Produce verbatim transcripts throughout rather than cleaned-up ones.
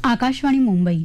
आकाशवाणी मुंबई.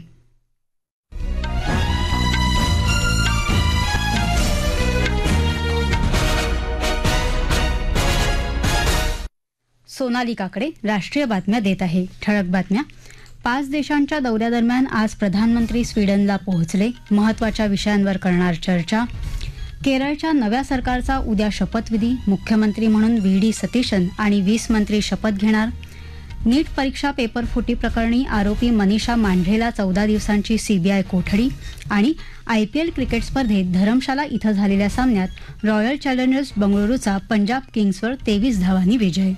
सोनाली काकडे राष्ट्रीय बातम्या देत आहे. ठळक बातम्या. पाच देशांच्या दौऱ्यादरम्यान आज प्रधानमंत्री स्वीडनला पोहोचले. महत्त्वाच्या विषयांवर करणार चर्चा. केरळच्या नव्या सरकारचा उद्या शपथविधी. मुख्यमंत्री म्हणून व्ही डी सतीशन आणि वीस मंत्री शपथ घेणार. नीट परीक्षा पेपर फुटी प्रकरणी आरोपी मनीषा मांढरेला चौदा दिवसांची सीबीआय कोठडी. आणि आयपीएल क्रिकेट स्पर्धेत धरमशाला इथं झालेल्या सामन्यात रॉयल चॅलेंजर्स बंगळुरूचा पंजाब किंग्सवर तेवीस धावांनी विजय.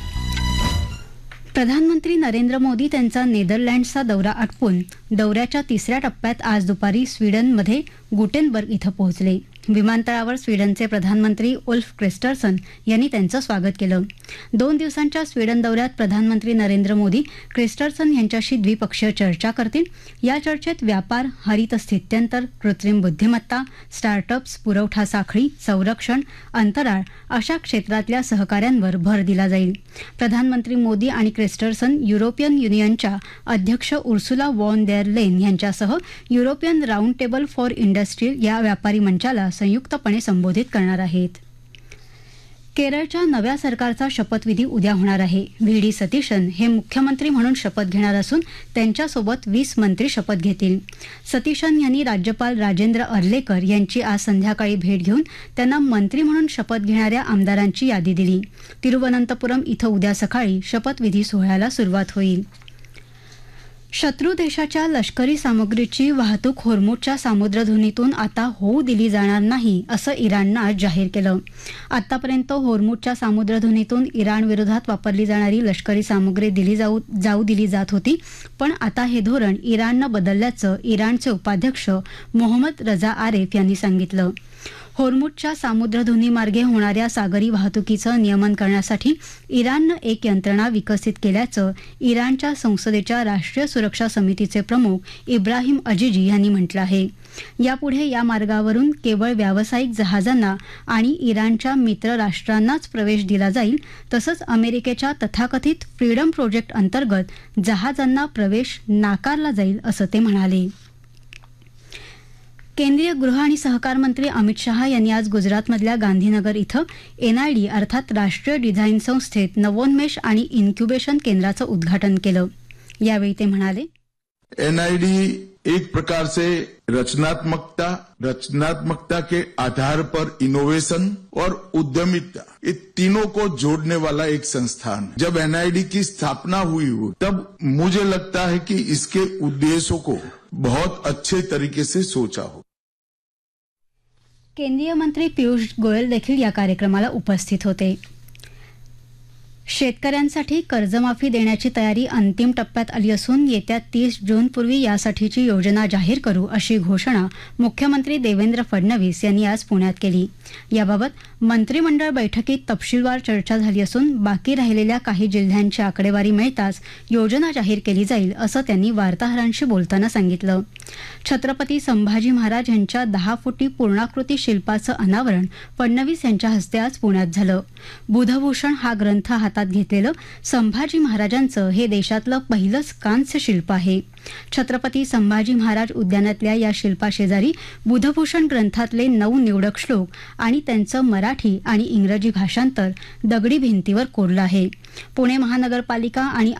प्रधानमंत्री नरेंद्र मोदी त्यांचा नेदरलँड्सचा दौरा आटपून दौऱ्याच्या तिसऱ्या टप्प्यात आज दुपारी स्वीडनमध्ये गुटेनबर्ग इथं पोहोचले. विमानतळावर स्वीडनचे प्रधानमंत्री उल्फ क्रिस्टर्सन यांनी त्यांचं स्वागत केलं. दोन दिवसांच्या स्वीडन दौऱ्यात प्रधानमंत्री नरेंद्र मोदी क्रिस्टर्सन यांच्याशी द्विपक्षीय चर्चा करतील. या चर्चेत व्यापार, हरित स्थित्यंतर, कृत्रिम बुद्धिमत्ता, स्टार्टअप्स, पुरवठा साखळी, संरक्षण, अंतराळ अशा क्षेत्रातल्या सहकार्यांवर भर दिला जाईल. प्रधानमंत्री मोदी आणि क्रिस्टर्सन युरोपियन युनियनच्या अध्यक्ष उर्सुला वॉन देर लेन यांच्यासह European round table for industry या व्यापारी मंचाला संयुक्तपणे संबोधित करणार आहेत. केरळच्या नव्या सरकारचा शपथविधी उद्या होणार आहे. व्ही डी सतीशन हे मुख्यमंत्री म्हणून शपथ घेणार असून त्यांच्यासोबत वीस मंत्री शपथ घेतील. सतीशन यांनी राज्यपाल राजेंद्र अर्लेकर यांची आज संध्याकाळी भेट घेऊन त्यांना मंत्री म्हणून शपथ घेणाऱ्या आमदारांची यादी दिली. तिरुवनंतपुरम इथं उद्या सकाळी शपथविधी सोहळ्याला सुरुवात होईल. शत्रू देशाच्या लष्करी सामग्रीची वाहतूक होर्मुझच्या सामुद्रधुनीतून आता होऊ दिली जाणार नाही असं इराणनं आज जाहीर केलं. आतापर्यंत होर्मुझच्या सामुद्रधुनीतून इराणविरोधात वापरली जाणारी लष्करी सामग्री दिली जाऊ जाऊ दिली जात होती, पण आता हे धोरण इराणनं बदलल्याचं इराणचे उपाध्यक्ष मोहम्मद रजा आरेफ यांनी सांगितलं. होर्मुझच्या सामुद्रधुनीमार्गे होणाऱ्या सागरी वाहतुकीचं नियमन करण्यासाठी इराणनं एक यंत्रणा विकसित केल्याचं इराणच्या संसदेच्या राष्ट्रीय सुरक्षा समितीचे प्रमुख इब्राहिम अजिजी यांनी म्हटलं आहे. यापुढे या मार्गावरून केवळ व्यावसायिक जहाजांना आणि इराणच्या मित्र राष्ट्रांनाच प्रवेश दिला जाईल. तसंच अमेरिकेच्या तथाकथित फ्रीडम प्रोजेक्ट अंतर्गत जहाजांना प्रवेश नाकारला जाईल असं ते म्हणाले. केंद्रीय गृह आणि सहकार मंत्री अमित शहा यांनी आज गुजरातमधल्या गांधीनगर इथं एनआयडी अर्थात राष्ट्रीय डिझाईन संस्थेत नवोन्मेष आणि इन्क्युबेशन केंद्राचं उद्घाटन केलं. यावेळी ते म्हणाले, एनआईडी एक प्रकार से रचनात्मकता रचनात्मकता के आधार पर इनोवेशन और उद्यमिता ये तीनों को जोड़ने वाला एक संस्थान. जब एनआईडी की स्थापना हुई हो तब मुझे लगता है कि इसके उद्देश्यों को बहुत अच्छे तरीके से सोचा हो. केंद्रीय मंत्री पियुष गोयल देखील या कार्यक्रमाला उपस्थित होते. शेतकऱ्यांसाठी कर्जमाफी देण्याची तयारी अंतिम टप्प्यात आली असून येत्या तीस जूनपूर्वी यासाठीची योजना जाहीर करू अशी घोषणा मुख्यमंत्री देवेंद्र फडणवीस यांनी आज पुण्यात केली. याबाबत मंत्रिमंडळ बैठकीत तपशीलवार चर्चा झाली असून बाकी राहिलेल्या काही जिल्ह्यांची आकडेवारी मिळताच योजना जाहीर केली जाईल असं त्यांनी वार्ताहरांशी बोलताना सांगितलं. छत्रपती संभाजी महाराज यांच्या दहा फुटी पूर्णाकृती शिल्पाचं अनावरण फडणवीस यांच्या हस्ते आज पुण्यात झालं. बुधभूषण हा ग्रंथ हातात घेतलेलं संभाजी महाराजांचं हे देशातलं पहिलंच कांस्य शिल्प आहे. छत्रपती संभाजी महाराज उद्यानातल्या या शिल्पाशेजारी बुधभूषण ग्रंथातले नऊ निवडक श्लोक आणि त्यांचं मराठी आणि इंग्रजी भाषांतर दगडी भिंतीवर कोरलं आहे. पुणे महानगरपालिका आणि